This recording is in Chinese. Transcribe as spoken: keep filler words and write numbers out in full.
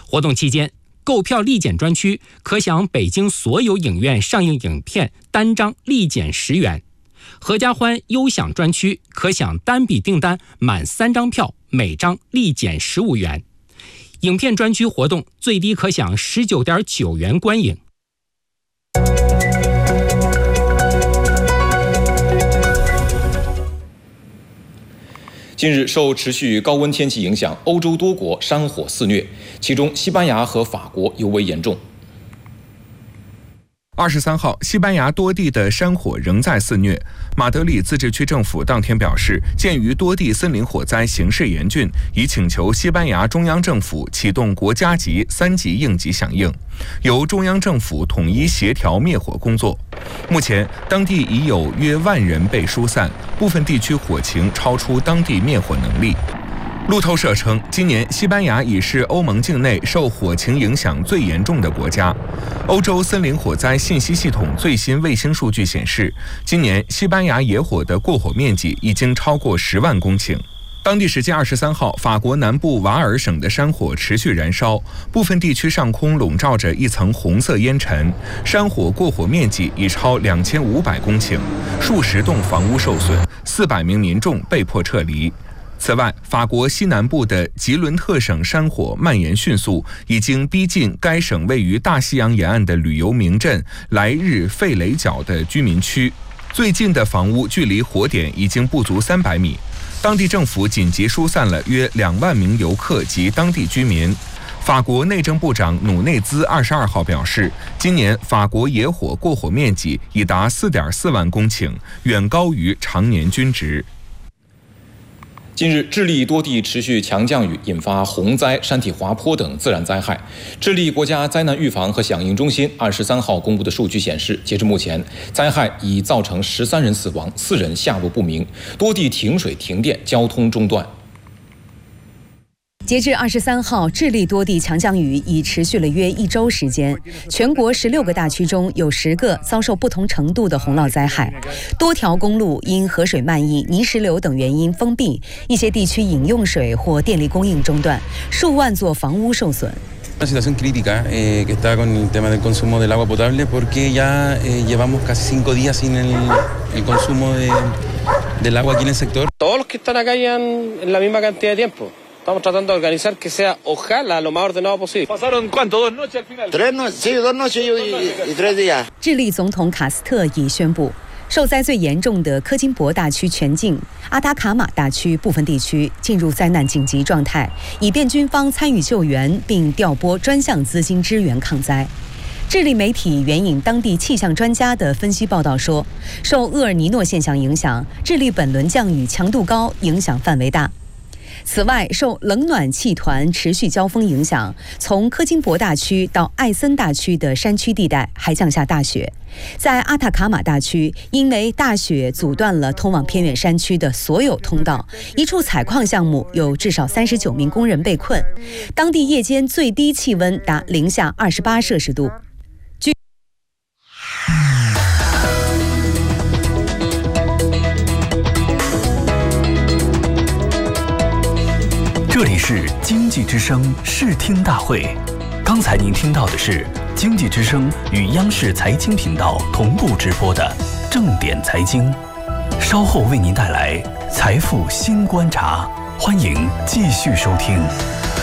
活动期间，购票立减专区可享北京所有影院上映影片单张立减十元；合家欢优享专区可享单笔订单满三张票每张立减十五元。影片专区活动最低可享十九点九元观影。 近日，受持续高温天气影响，欧洲多国山火肆虐，其中西班牙和法国尤为严重。 二十三号，西班牙多地的山火仍在肆虐。马德里自治区政府当天表示，鉴于多地森林火灾形势严峻，已请求西班牙中央政府启动国家级三级应急响应，由中央政府统一协调灭火工作。目前，当地已有约万人被疏散，部分地区火情超出当地灭火能力。路透社称，今年西班牙已是欧盟境内受火情影响最严重的国家。欧洲森林火灾信息系统最新卫星数据显示，今年西班牙野火的过火面积已经超过十万公顷。当地时间二十三号，法国南部瓦尔省的山火持续燃烧，部分地区上空笼罩着一层红色烟尘，山火过火面积已超两千五百公顷，数十栋房屋受损，四百名民众被迫撤离。此外，法国西南部的吉伦特省山火蔓延迅速，已经逼近该省位于大西洋沿岸的旅游名镇莱日费雷角的居民区。最近的房屋距离火点已经不足三百米。当地政府紧急疏散了约两万名游客及当地居民。法国内政部长努内兹二十二号表示，今年法国野火过火面积已达四点四万公顷，远高于常年均值。 近日，智利多地持续强降雨，引发洪灾、山体滑坡等自然灾害。智利国家灾难预防和响应中心二十三号公布的数据显示，截至目前，灾害已造成十三人死亡，四人下落不明，多地停水停电，交通中断。 截至二十三号，智利多地强降雨已持续了约一周时间，全国十六个大区中有十个遭受不同程度的洪涝灾害，多条公路因河水漫溢、泥石流等原因封闭，一些地区饮用水或电力供应中断，数万座房屋受损。 Una situación crítica eh, que está con el tema del consumo del agua potable porque ya eh, llevamos casi cinco días sin el, el consumo de, del agua aquí en el sector. Todos los que están acá llevan en la misma cantidad de tiempo.Estamos tratando de organizar que sea, ojalá, lo más ordenado posible. ¿Pasaron cuánto? ¿Dos noches al final? Tres noches, sí, dos noches y, y, y tres días. 智利总统卡斯特已宣布，受灾最严重的科金博大区全境、阿塔卡马大区部分地区进入灾难紧急状态，以便军方参与救援，并调拨专项资金支援抗灾。智利媒体援引当地气象专家的分析报道说，受厄尔尼诺现象影响，智利本轮降雨强度高，影响范围大。此外，受冷暖气团持续交锋影响，从科金博大区到艾森大区的山区地带还降下大雪。在阿塔卡马大区，因为大雪阻断了通往偏远山区的所有通道，一处采矿项目有至少三十九名工人被困，当地夜间最低气温达零下二十八摄氏度。 这里是经济之声视听大会，刚才您听到的是经济之声与央视财经频道同步直播的正点财经，稍后为您带来财富新观察，欢迎继续收听。